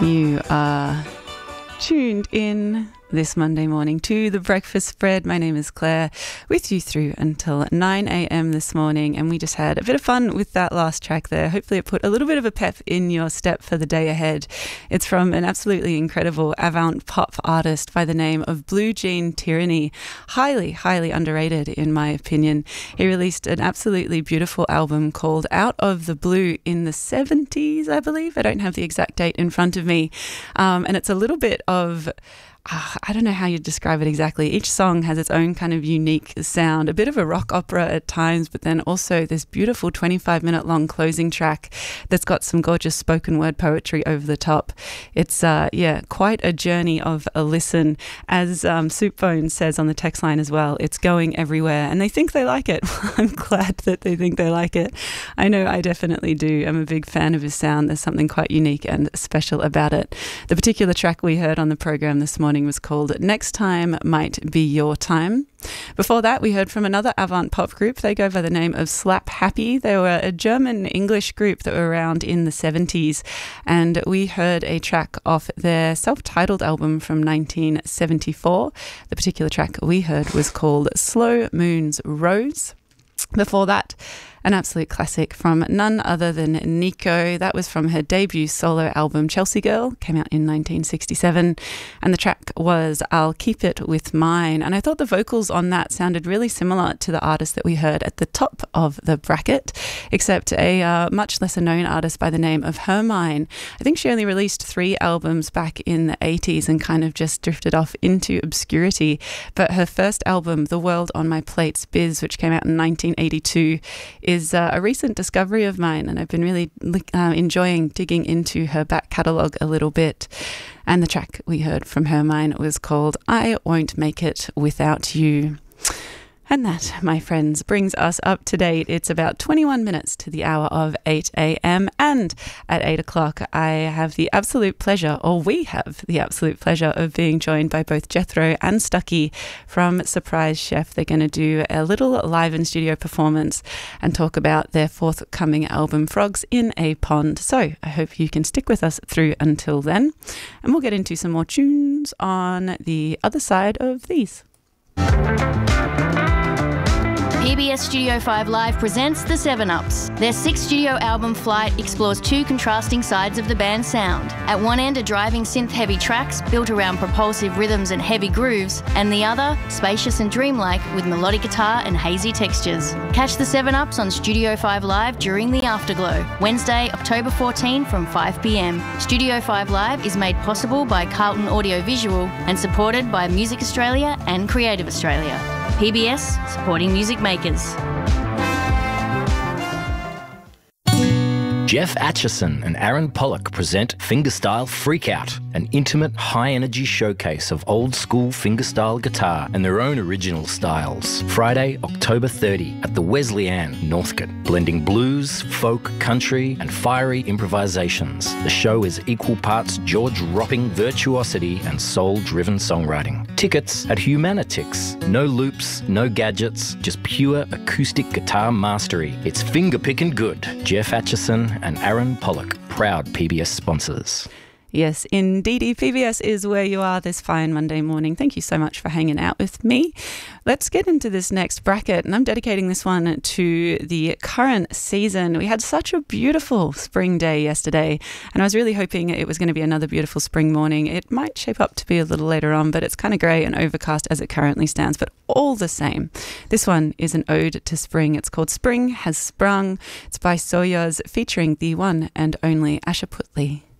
You are tuned in this Monday morning to The Breakfast Spread. My name is Claire, with you through until 9 a.m. this morning, and we just had a bit of fun with that last track there. Hopefully it put a little bit of a pep in your step for the day ahead. It's from an absolutely incredible avant pop artist by the name of Blue Jean Tyranny. Highly, highly underrated in my opinion. He released an absolutely beautiful album called Out of the Blue in the 70s, I believe. I don't have the exact date in front of me. And it's a little bit of... I don't know how you describe it exactly. Each song has its own kind of unique sound, a bit of a rock opera at times, but then also this beautiful 25-minute long closing track that's got some gorgeous spoken word poetry over the top. It's, quite a journey of a listen. As Soupbone says on the text line as well, it's going everywhere, and they think they like it. I'm glad that they think they like it. I know I definitely do. I'm a big fan of his sound. There's something quite unique and special about it. The particular track we heard on the program this morning was called Next Time Might Be Your Time. Before that, we heard from another avant pop group. They go by the name of Slap Happy. They were a German-English group that were around in the 70s, and we heard a track off their self-titled album from 1974. The particular track we heard was called Slow Moon's Rose. Before that, an absolute classic from none other than Nico. That was from her debut solo album Chelsea Girl, came out in 1967, and the track was I'll Keep It With Mine. And I thought the vocals on that sounded really similar to the artist that we heard at the top of the bracket, except a much lesser known artist by the name of Hermine. I think she only released 3 albums back in the 80s and kind of just drifted off into obscurity. But her first album, The World on My Plate's Biz, which came out in 1982, is a recent discovery of mine, and I've been really enjoying digging into her back catalogue a little bit. And the track we heard from Hermine was called I Won't Make It Without You. And that, my friends, brings us up to date. It's about 21 minutes to the hour of 8 a.m. And at 8 o'clock, I have the absolute pleasure, or we have the absolute pleasure, of being joined by both Jethro and Stucky from Surprise Chef. They're going to do a little live in studio performance and talk about their forthcoming album, Frogs in a Pond. So I hope you can stick with us through until then. And we'll get into some more tunes on the other side of these. PBS Studio 5 Live presents The 7-Ups. Their 6th studio album, Flight, explores 2 contrasting sides of the band's sound. At one end are driving synth-heavy tracks built around propulsive rhythms and heavy grooves, and the other, spacious and dreamlike with melodic guitar and hazy textures. Catch The 7-Ups on Studio 5 Live during the Afterglow, Wednesday, October 14 from 5 p.m. Studio 5 Live is made possible by Carlton Audio Visual and supported by Music Australia and Creative Australia. PBS, supporting music makers. Jeff Atchison and Aaron Pollock present Fingerstyle Freakout, an intimate, high-energy showcase of old-school fingerstyle guitar and their own original styles. Friday, October 30 at the Wesleyan, Northcote, blending blues, folk, country and fiery improvisations. The show is equal parts George-ropping virtuosity and soul-driven songwriting. Tickets at Humanitix. No loops, no gadgets, just pure acoustic guitar mastery. It's finger-picking good. Jeff Atchison and Aaron Pollock, proud PBS sponsors. Yes, indeedy. PBS is where you are this fine Monday morning. Thank you so much for hanging out with me. Let's get into this next bracket, and I'm dedicating this one to the current season. We had such a beautiful spring day yesterday, and I was really hoping it was going to be another beautiful spring morning. It might shape up to be a little later on, but it's kind of grey and overcast as it currently stands, but all the same. This one is an ode to spring. It's called Spring Has Sprung. It's by Soyuz, featuring the one and only Asha Putley.